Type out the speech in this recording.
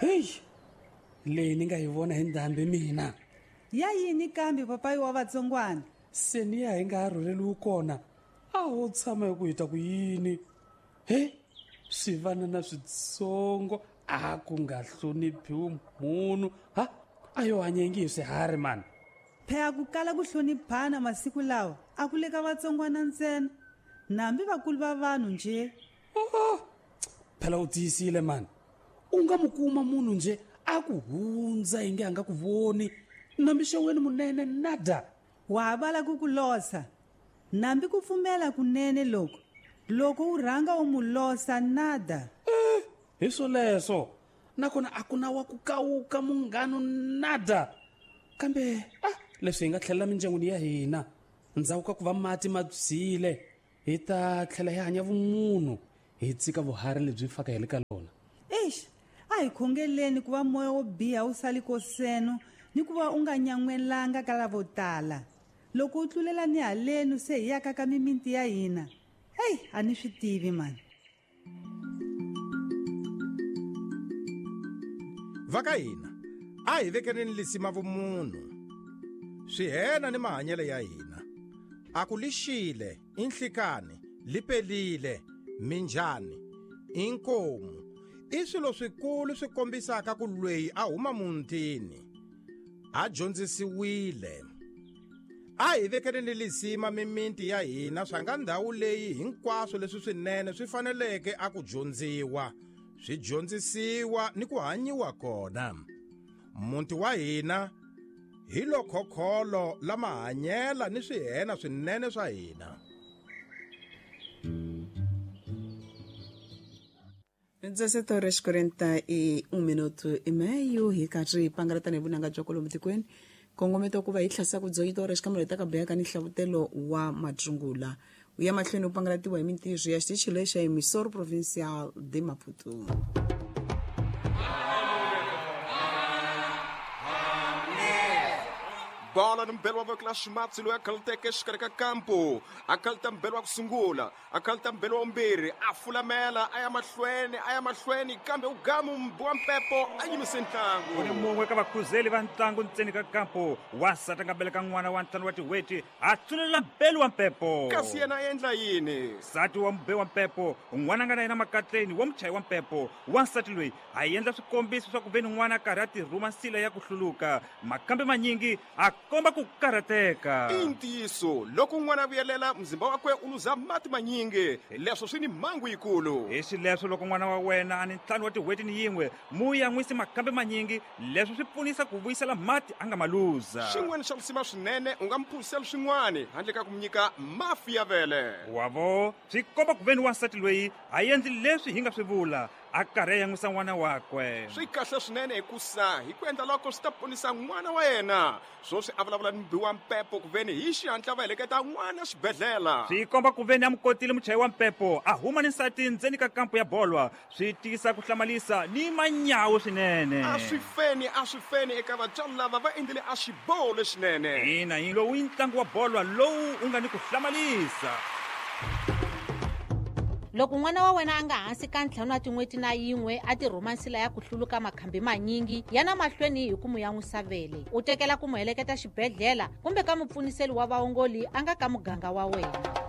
Hey, leyi ni nga yi vona hi ndhambi mina. Ya yini kambe papai wa vatsongwana? Se ni ya hi nga ha rhurheliwi kona. A ho tshama hi ku hita ku yini? He, swivana na switsongo a ku nga hloniphiwi munhu. Ha, a yo hanyengi hi swiharhi mani. Phea ku kala ku hloniphana masiku lawa a ku le ka vatsongwana ntsena, nambi vakulu va vanhu nje. Phela u tiyisile mani. U nga mu kuma munhu nje a ku hundza hi nge a nga ku voni. Nambi xewena munene nada. Wa vala ku ku losa, nambi ku pfumela kunene loko u rhanga u mu losa nada. Hi swoleswo nakona a ku na wa ku kawuka munghano nada. Kambe leswi hi nga tlhelela mindyangwini ya hina ndzhaku ka ku va mati ma tshwile, hi ta tlhela hi hanya vumunhu, hi tshika vuhari lebyi faka hi le ka lona. Eish, a hi khongeleni ku va moya wo biha wu sali koseno ni ku va u nga nyan'welanga ka lavo tala. Loko u tlulela ni haleni se hi yaka ka mimiti ya hina, a ni swi tivi mani. Vaka hina a hi vekeleni lisima vumunhu, swi hena ni mahanyelo ya hina. A ku lixile, inhlikani, lipelile, minjhani, inkomu i swilo swikulu swi kombisaka ku lweyi a huma mutini, a dyondzisiwile. A hi vekeleni lisima mimiti ya hina swa nga ndhawu leyi hinkwaswo leswi swinene swi faneleke a ku dyondziwa, swi dyondzisiwa ni ku hanyiwa kona. Muti wa hina hi lo khokholo la mahanyela ni swihena swinene swa hina. 17:41 minuto i meio hi karhi hi pangalatana hi vunanga bya kwalomu tikweni. Kongometo ku va hi tlhasaka dzoyitora xikamelo hi ta ka beyaka ni nhlavutelo wa matungula u ya mahlweni u pangalatiwa hi mintirho ya xitichi lexa hi Misoro Provincial de Maputo. Bola no mbelo wa Clash Matsilo ya kalteke xikarhi ka kampo, a kalta mbelo wa ku sungula, a kalta mbelo wa mbirhi, a fulamela a ya mahlweni kambe u gamu mbuwa mpepo a yimise ntlangu. Kuni mungwe ka vakhuzeli va ntlangu ntseni ka kampo, wasati a nga beleka n'wana wa ntlhanu wa tiweti a tsulela mbelo wa mpepo. Kasi yena a endla yini? Nsati wa mbe wa mpepo, n'wana nga na yena makatleni wa muchayi wa mpepo, wansati loyi a endla swikombiso swa ku veni n'wana karhi a tirhuma nsila ya ku hluluka, makambe manyingi a komba ku karhateka. I ntiyiso, loko n'wana a vuyelela mzimba wakwe u luza mati manyingi, leswo swi ni mhangu yikulu. Hi swileswo loko n'wana wa wena a ni ntlhanu wa tiweti ni yin'we mu ya n'wisi makambe manyingi, leswi swi pfunisa ku vuyisela mati a nga ma luza. Xin'wana xa lusima swinene u nga mi phulisela swin'wana handle ka ku mi nyika mafi ya vele. Wavo swi komba ku veni wansati loyi a endli leswi hi nga swi vula, a karhi a yan'wisa n'wana wakwe. Swi kahle swinene hikusa hi ku endla loko swi ta ponisa n'wana wa yena, swoswi a vulavula ni mbiwa mpepo ku veni hi xihatla va heleketa n'wana xibedhlela. Swi komba ku veni a mu kotile muchayi wa mpepo a huma ni nsati ndzeni ka kampo ya bolwa, swi tiyisa ku hlamalisa ni manyawu swinene. A swi feni eka vatswari lava va endlile a xiboho lexinene. Ina hi lowu i ntlangu wa bolwa lowu u nga ni ku hlamalisa. Loko n'wana wa wena a nga hansi ka ntlhanu wa tin'weti na yin'we a tirhuma nsila ya ku hluluka makhambi manyingi, yana mahlweni hi ku mu yan'wisa vele, u tekela ku mu heleketa xibedhlela kumbe ka mupfuniseli wa vaongoli a nga ka muganga wa wena.